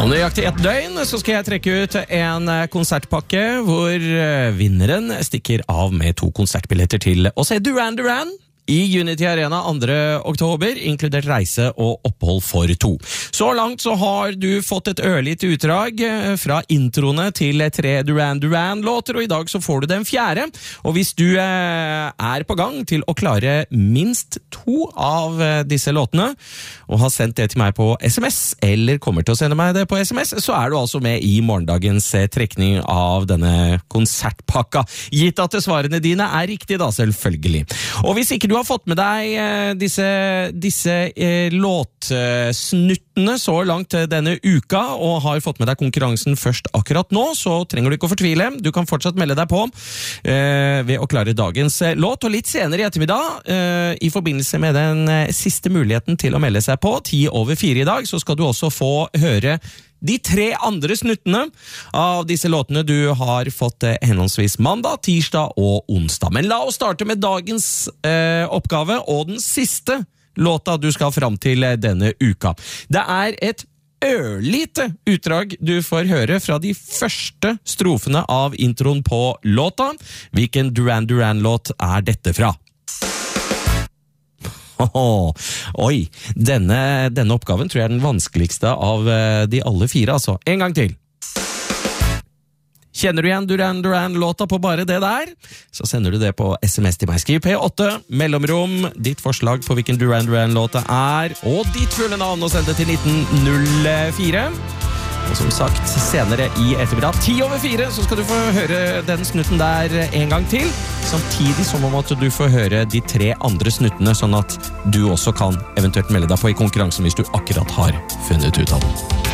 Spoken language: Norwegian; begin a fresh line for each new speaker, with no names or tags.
Om nøyaktig et døgn så skal jeg trekke ut en konsertpakke hvor vinneren stikker av med 2 konsertbilletter til å se Duran Duran i Unity Arena 2. oktober, inkludert reise og opphold for 2. Så langt så har du fått et ørlite utdrag fra introene til 3 Duran Duran-låter, og i dag så får du den 4. Og hvis du er på gang til å klare minst 2 av disse låtene, og har sendt det til meg på SMS, eller kommer til å sende meg det på SMS, så er du altså med i morgendagens trekning av denne konsertpakka. Gitt at svarene dine er riktig da, selvfølgelig. Og hvis ikke du har fått med deg disse låtsnuttene så langt denne uka, og har fått med deg konkurransen først akkurat nå, så trenger du ikke å fortvile. Du kan fortsatt melde deg på ved å klare dagens låt, og litt senere i ettermiddag, i forbindelse med den siste muligheten til å melde seg på, 3:10 i dag, så skal du også få høre de 3 andre snuttene av disse låtene du har fått henholdsvis mandag, tirsdag og onsdag. Men la oss starte med dagens oppgave, og den siste låta du skal fram til denne uka. Det er et ørlite utdrag du får høre fra de første strofene av introen på låta. Hvilken Duran Duran-låt er dette fra? Oi, denne oppgaven tror jeg er den vanskeligste av de alle 4, altså. En gang til. Kjenner du igjen Duran Duran-låta på bare det der? Så sender du det på SMS til meg. Skriv P8, mellomrom, ditt forslag på hvilken Duran Duran-låta er, og ditt fulle navn, og send det til 1904. Og som sagt, senere i ettermiddag 3:10 så skal du få høre den snutten der en gang til, samtidig som om at du får høre de 3 andre snuttene, sånn at du også kan eventuelt melde deg på i konkurransen hvis du akkurat har funnet ut av den.